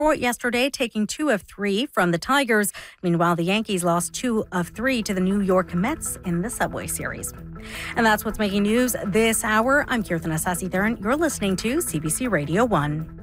Detroit yesterday, taking 2 of 3 from the Tigers. Meanwhile, the Yankees lost 2 of 3 to the New York Mets in the Subway Series. And that's what's making news this hour. I'm Kirtan Asasi-Theron. You're listening to CBC Radio 1.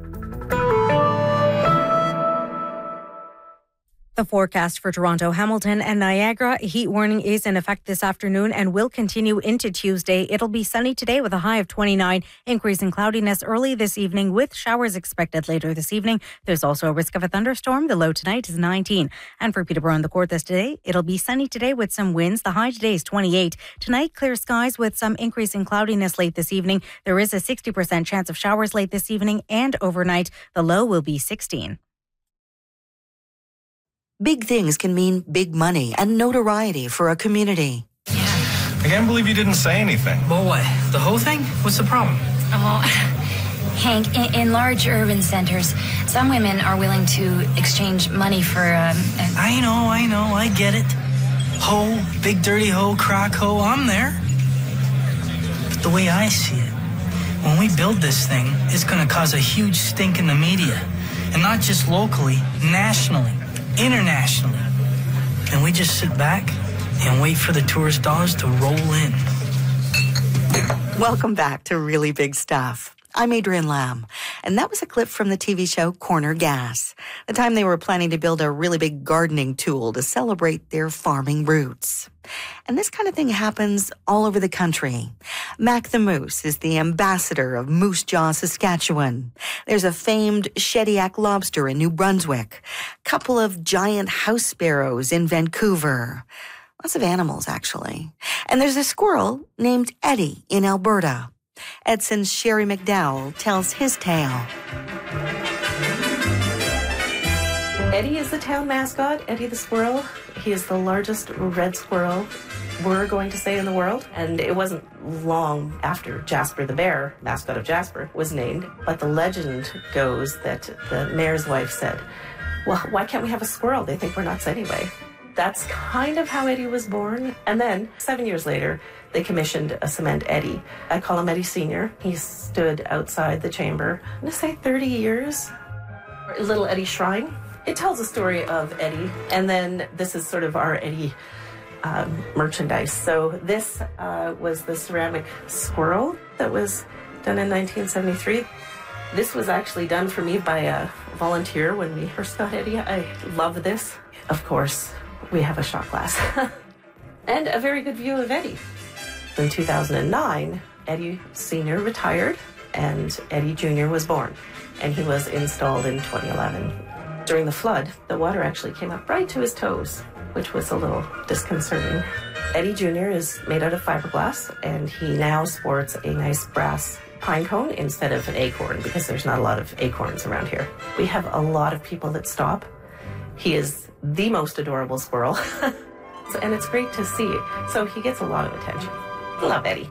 The forecast for Toronto, Hamilton and Niagara. A heat warning is in effect this afternoon and will continue into Tuesday. It'll be sunny today with a high of 29, increasing cloudiness early this evening with showers expected later this evening. There's also a risk of a thunderstorm. The low tonight is 19. And for Peterborough and the Court today, it'll be sunny today with some winds. The high today is 28. Tonight, clear skies with some increasing cloudiness late this evening. There is a 60% chance of showers late this evening and overnight. The low will be 16. Big things can mean big money and notoriety for a community. Yeah. I can't believe you didn't say anything. Well, what? The whole thing? What's the problem? Oh, Hank, in large urban centers, some women are willing to exchange money for... I know, I get it. Hoe, big dirty hoe, crack hoe, I'm there. But the way I see it, when we build this thing, it's going to cause a huge stink in the media. And not just locally, nationally. Internationally. And we just sit back and wait for the tourist dollars to roll in. Welcome back to Really Big Stuff. I'm Adrienne Lamb, and that was a clip from the TV show Corner Gas, the time they were planning to build a really big gardening tool to celebrate their farming roots. And this kind of thing happens all over the country. Mac the Moose is the ambassador of Moose Jaw, Saskatchewan. There's a famed Shediac lobster in New Brunswick, a couple of giant house sparrows in Vancouver. Lots of animals, actually. And there's a squirrel named Eddie in Alberta. Edson's Sherry McDowell tells his tale. Eddie is the town mascot, Eddie the squirrel. He is the largest red squirrel, we're going to say, in the world. And it wasn't long after Jasper the bear, mascot of Jasper, was named. But the legend goes that the mayor's wife said, well, why can't we have a squirrel? They think we're nuts anyway. That's kind of how Eddie was born. And then 7 years later, they commissioned a cement Eddie. I call him Eddie Sr. He stood outside the chamber, I'm going to say 30 years. Little Eddie Shrine. It tells the story of Eddie. And then this is sort of our Eddie merchandise. So this was the ceramic squirrel that was done in 1973. This was actually done for me by a volunteer when we first got Eddie. I love this. Of course, we have a shot glass and a very good view of Eddie. In 2009, Eddie Sr. retired and Eddie Jr. was born, and he was installed in 2011. During the flood, the water actually came up right to his toes, which was a little disconcerting. Eddie Jr. is made out of fiberglass, and he now sports a nice brass pine cone instead of an acorn, because there's not a lot of acorns around here. We have a lot of people that stop. He is the most adorable squirrel, and it's great to see. So he gets a lot of attention. Love Eddie.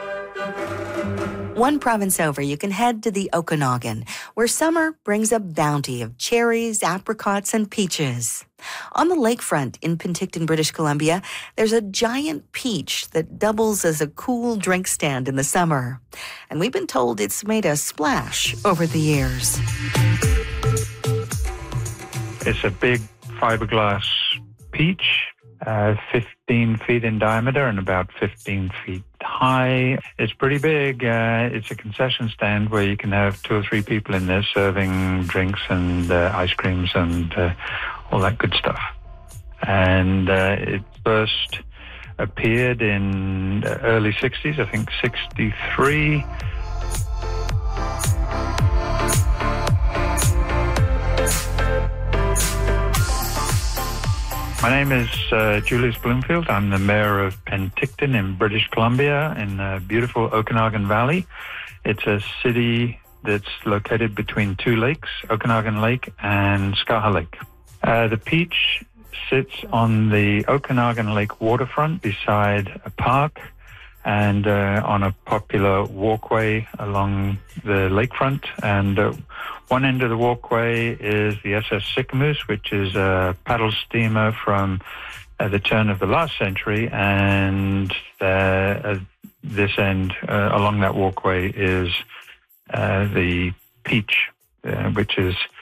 One province over, you can head to the Okanagan, where summer brings a bounty of cherries, apricots, and peaches. On the lakefront in Penticton, British Columbia, there's a giant peach that doubles as a cool drink stand in the summer. And we've been told it's made a splash over the years. It's a big fiberglass peach, 15 feet in diameter and about 15 feet high. It's pretty big. It's a concession stand where you can have 2 or 3 people in there serving drinks and ice creams and all that good stuff. And it first appeared in the early 60s, I think 63. My name is Julius Bloomfield. I'm the mayor of Penticton in British Columbia in the beautiful Okanagan Valley. It's a city that's located between 2 lakes, Okanagan Lake and Skaha Lake. The peach sits on the Okanagan Lake waterfront beside a park and on a popular walkway along the lakefront. And one end of the walkway is the SS Sicamous, which is a paddle steamer from the turn of the last century. And this end, along that walkway, is the peach, which is